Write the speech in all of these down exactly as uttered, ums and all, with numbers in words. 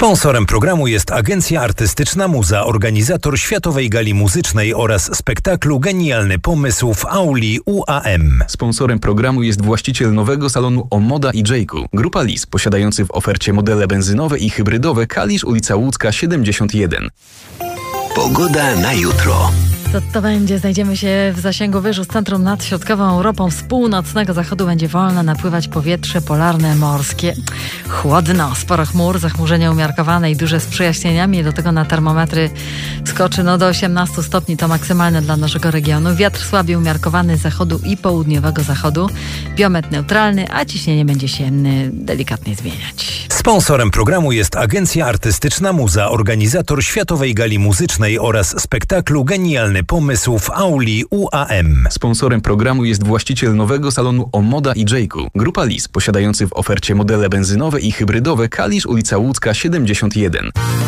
Sponsorem programu jest Agencja Artystyczna Muza, organizator Światowej Gali Muzycznej oraz spektaklu Genialny Pomysł w auli U A M. Sponsorem programu jest właściciel nowego salonu Omoda i Jayku. Grupa Lis, posiadający w ofercie modele benzynowe i hybrydowe. Kalisz, ulica Łódzka siedemdziesiąt jeden. Pogoda na jutro. To, to będzie, znajdziemy się w zasięgu wyżu z centrum nad środkową Europą. Z północnego zachodu będzie wolno napływać powietrze polarne morskie. Chłodno, sporo chmur, zachmurzenie umiarkowane i duże z przejaśnieniami. Do tego na termometry skoczy no do osiemnastu stopni, to maksymalne dla naszego regionu. Wiatr słabiej umiarkowany z zachodu i południowego zachodu. Biometr neutralny, a ciśnienie będzie się delikatnie zmieniać. Sponsorem programu jest Agencja Artystyczna Muza, organizator Światowej Gali Muzycznej oraz spektaklu Genialny Pomysł w auli U A M. Sponsorem programu jest właściciel nowego salonu Omoda i Jayku. Grupa Lis, posiadający w ofercie modele benzynowe i hybrydowe. Kalisz, ulica Łódzka siedemdziesiąt jeden.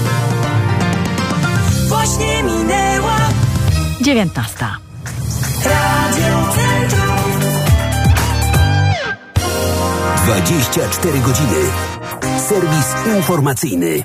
Właśnie minęła dziewiętnasta. Radio Centrum. dwadzieścia cztery godziny. Serwis informacyjny.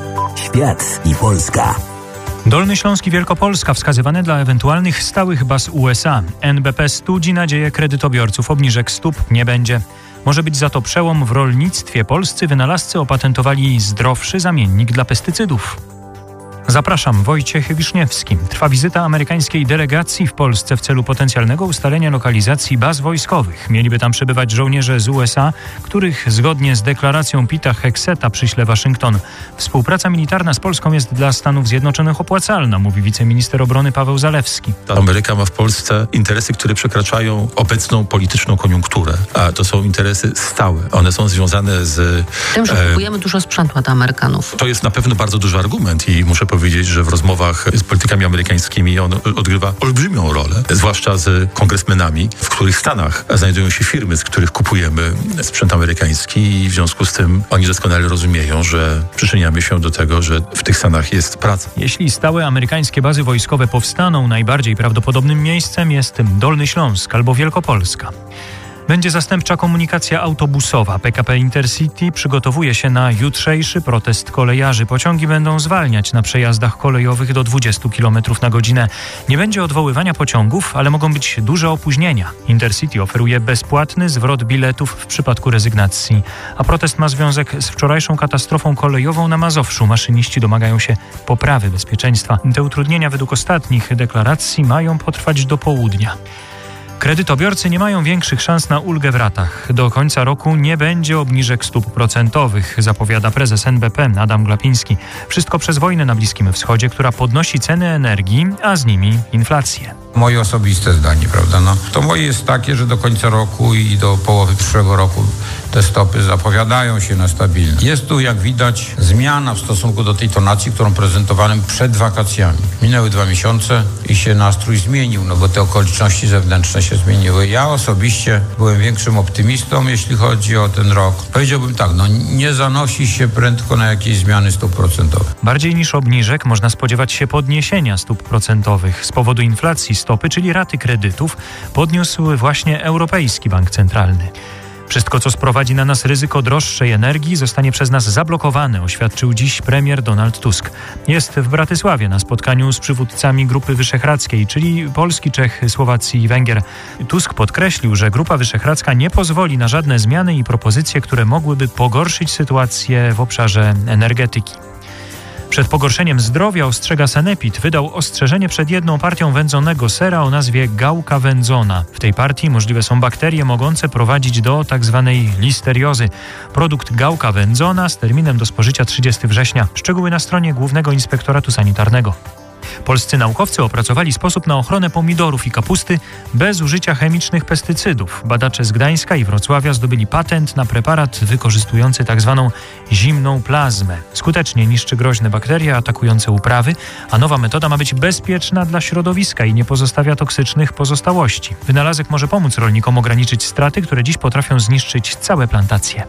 Świat i Polska. Dolny Śląsk i Wielkopolska wskazywane dla ewentualnych stałych baz U S A. N B P studzi nadzieję kredytobiorców. Obniżek stóp nie będzie. Może być za to przełom w rolnictwie. Polscy wynalazcy opatentowali zdrowszy zamiennik dla pestycydów. Zapraszam, Wojciech Wiszniewski. Trwa wizyta amerykańskiej delegacji w Polsce w celu potencjalnego ustalenia lokalizacji baz wojskowych. Mieliby tam przebywać żołnierze z U S A, których zgodnie z deklaracją Pita Hegseta przyśle Waszyngton. Współpraca militarna z Polską jest dla Stanów Zjednoczonych opłacalna, mówi wiceminister obrony Paweł Zalewski. Ameryka ma w Polsce interesy, które przekraczają obecną polityczną koniunkturę, a to są interesy stałe. One są związane z tym, że kupujemy e, dużo sprzętu od Amerykanów. To jest na pewno bardzo duży argument i muszę powiedzieć, że w rozmowach z politykami amerykańskimi on odgrywa olbrzymią rolę, zwłaszcza z kongresmenami, w których stanach znajdują się firmy, z których kupujemy sprzęt amerykański i w związku z tym oni doskonale rozumieją, że przyczyniamy się do tego, że w tych stanach jest praca. Jeśli stałe amerykańskie bazy wojskowe powstaną, najbardziej prawdopodobnym miejscem jest Dolny Śląsk albo Wielkopolska. Będzie zastępcza komunikacja autobusowa. P K P Intercity przygotowuje się na jutrzejszy protest kolejarzy. Pociągi będą zwalniać na przejazdach kolejowych do dwudziestu kilometrów na godzinę. Nie będzie odwoływania pociągów, ale mogą być duże opóźnienia. Intercity oferuje bezpłatny zwrot biletów w przypadku rezygnacji. A protest ma związek z wczorajszą katastrofą kolejową na Mazowszu. Maszyniści domagają się poprawy bezpieczeństwa. Te utrudnienia według ostatnich deklaracji mają potrwać do południa. Kredytobiorcy nie mają większych szans na ulgę w ratach. Do końca roku nie będzie obniżek stóp procentowych, zapowiada prezes N B P Adam Glapiński. Wszystko przez wojnę na Bliskim Wschodzie, która podnosi ceny energii, a z nimi inflację. Moje osobiste zdanie, prawda? No, to moje jest takie, że do końca roku i do połowy przyszłego roku te stopy zapowiadają się na stabilne. Jest tu, jak widać, zmiana w stosunku do tej tonacji, którą prezentowałem przed wakacjami. Minęły dwa miesiące i się nastrój zmienił, no bo te okoliczności zewnętrzne się zmieniły. Ja osobiście byłem większym optymistą, jeśli chodzi o ten rok. Powiedziałbym tak, no nie zanosi się prędko na jakieś zmiany stóp procentowych. Bardziej niż obniżek można spodziewać się podniesienia stóp procentowych. Z powodu inflacji stopy, czyli raty kredytów, podniósł właśnie Europejski Bank Centralny. Wszystko, co sprowadzi na nas ryzyko droższej energii, zostanie przez nas zablokowane, oświadczył dziś premier Donald Tusk. Jest w Bratysławie na spotkaniu z przywódcami Grupy Wyszehradzkiej, czyli Polski, Czech, Słowacji i Węgier. Tusk podkreślił, że Grupa Wyszehradzka nie pozwoli na żadne zmiany i propozycje, które mogłyby pogorszyć sytuację w obszarze energetyki. Przed pogorszeniem zdrowia, ostrzega Sanepid, wydał ostrzeżenie przed jedną partią wędzonego sera o nazwie gałka wędzona. W tej partii możliwe są bakterie mogące prowadzić do tzw. listeriozy. Produkt gałka wędzona z terminem do spożycia trzydziestego września. Szczegóły na stronie Głównego Inspektoratu Sanitarnego. Polscy naukowcy opracowali sposób na ochronę pomidorów i kapusty bez użycia chemicznych pestycydów. Badacze z Gdańska i Wrocławia zdobyli patent na preparat wykorzystujący tzw. zimną plazmę. Skutecznie niszczy groźne bakterie atakujące uprawy, a nowa metoda ma być bezpieczna dla środowiska i nie pozostawia toksycznych pozostałości. Wynalazek może pomóc rolnikom ograniczyć straty, które dziś potrafią zniszczyć całe plantacje.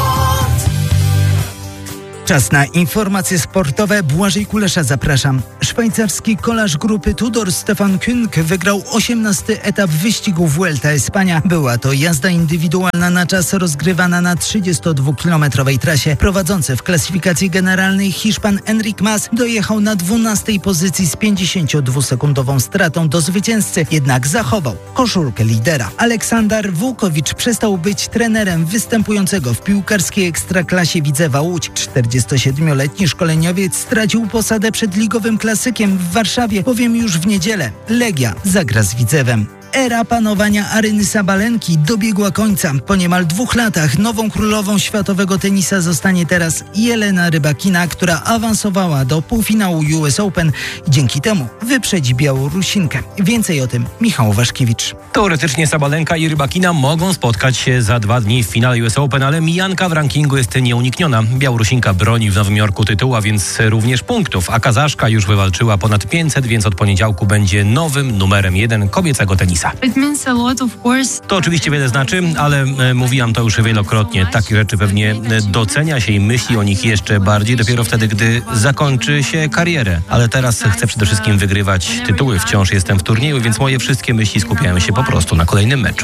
Czas na informacje sportowe. Błażej Kulesza, zapraszam. Szwajcarski kolarz grupy Tudor Stefan Küng wygrał osiemnasty etap wyścigu Vuelta Espania. Była to jazda indywidualna na czas rozgrywana na trzydziestodwukilometrowej trasie. Prowadzący w klasyfikacji generalnej Hiszpan Enric Mas dojechał na dwunastej pozycji z pięćdziesięciodwusekundową stratą do zwycięzcy, jednak zachował koszulkę lidera. Aleksander Wułkowicz przestał być trenerem występującego w piłkarskiej ekstraklasie Widzewa Łódź. czterdziestosiedmioletni szkoleniowiec stracił posadę przed ligowym klasykiem w Warszawie, bowiem już w niedzielę Legia zagra z Widzewem. Era panowania Aryny Sabalenki dobiegła końca. Po niemal dwóch latach nową królową światowego tenisa zostanie teraz Jelena Rybakina, która awansowała do półfinału U S Open i dzięki temu wyprzedzi Białorusinkę. Więcej o tym Michał Waszkiewicz. Teoretycznie Sabalenka i Rybakina mogą spotkać się za dwa dni w finale U S Open, ale mijanka w rankingu jest nieunikniona. Białorusinka broni w Nowym Jorku tytułu, a więc również punktów, a Kazaszka już wywalczyła ponad pięćset, więc od poniedziałku będzie nowym numerem jeden kobiecego tenisa. To oczywiście wiele znaczy, ale e, mówiłam to już wielokrotnie. Takie rzeczy pewnie docenia się i myśli o nich jeszcze bardziej dopiero wtedy, gdy zakończy się karierę. Ale teraz chcę przede wszystkim wygrywać tytuły. Wciąż jestem w turnieju, więc moje wszystkie myśli skupiają się po prostu na kolejnym meczu.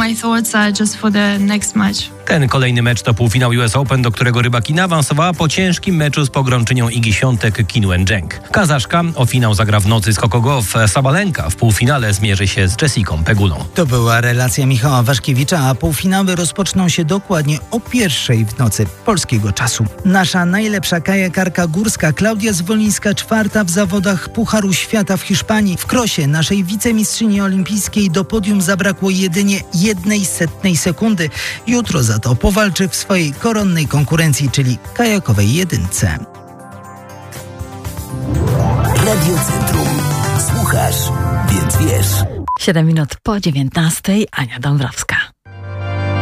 Ten kolejny mecz to półfinał U S Open, do którego Rybakina awansowała po ciężkim meczu z pogromczynią Igi Świątek Qin Wencheng. Kazaszka o finał zagra w nocy z Coco Gauff. Sabalenka w półfinale zmierzy się z Jessicą Pegulą. To była relacja Michała Waszkiewicza, a półfinały rozpoczną się dokładnie o pierwszej w nocy polskiego czasu. Nasza najlepsza kajakarka górska Klaudia Zwolińska czwarta w zawodach Pucharu Świata w Hiszpanii. W krosie naszej wicemistrzyni olimpijskiej do podium zabrakło jedynie jednej setnej sekundy. Jutro za to powalczy w swojej koronnej konkurencji, czyli kajakowej jedynce. Radio Centrum. Słuchasz, więc wiesz. siedem minut po dziewiętnastej. Ania Dąbrowska.